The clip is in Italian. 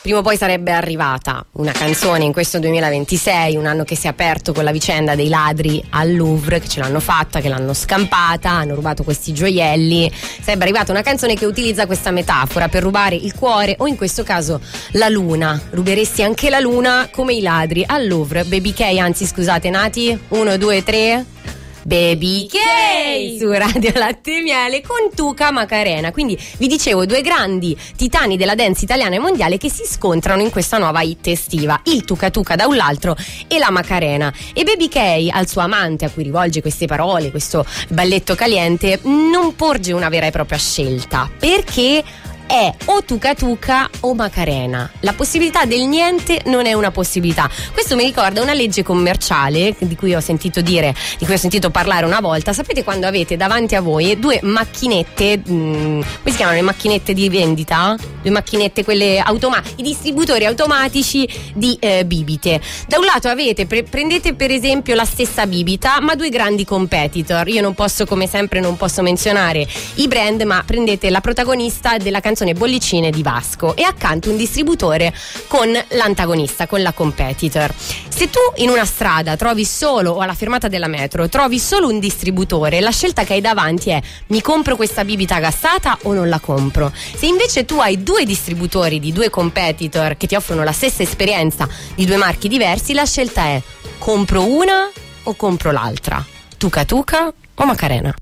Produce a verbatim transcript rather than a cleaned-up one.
prima o poi sarebbe arrivata una canzone in questo duemilaventisei, un anno che si è aperto con la vicenda dei ladri al Louvre, che ce l'hanno fatta, che l'hanno scampata, hanno rubato questi gioielli. Sarebbe arrivata una canzone che utilizza questa metafora per rubare il cuore, o in questo caso la luna. Ruberesti anche la luna come i ladri al Louvre. Baby K, anzi scusate, Nati, uno, due, tre... Baby K su Radio Latte e Miele con Tuca Macarena. Quindi vi dicevo, due grandi titani della dance italiana e mondiale che si scontrano in questa nuova hit estiva, il Tuca Tuca da un lato e la Macarena. E Baby K al suo amante, a cui rivolge queste parole, questo balletto caliente, non porge una vera e propria scelta, perché è o Tuca Tuca o Macarena. La possibilità del niente non è una possibilità. Questo mi ricorda una legge commerciale di cui ho sentito dire, di cui ho sentito parlare una volta. Sapete quando avete davanti a voi due macchinette, mh, come si chiamano le macchinette di vendita? Due macchinette, quelle automatiche, i distributori automatici di eh, bibite. Da un lato avete, pre- prendete per esempio la stessa bibita, ma due grandi competitor. Io non posso, come sempre, non posso menzionare i brand, ma prendete la protagonista della canzone Bollicine di Vasco e accanto un distributore con l'antagonista, con la competitor. Se tu in una strada trovi solo, o alla fermata della metro, trovi solo un distributore, la scelta che hai davanti è: mi compro questa bibita gassata o non la compro? Se invece tu hai due distributori di due competitor che ti offrono la stessa esperienza di due marchi diversi, la scelta è: compro una o compro l'altra? Tuca Tuca o Macarena?